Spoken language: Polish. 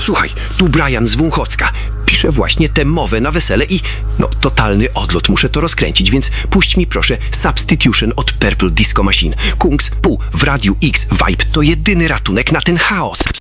Słuchaj, tu Brian z Wąchocka. Piszę właśnie tę mowę na wesele i totalny odlot, muszę to rozkręcić, więc puść mi proszę Substitution od Purple Disco Machine. Kungs, pół w Radiu X Vibe to jedyny ratunek na ten chaos.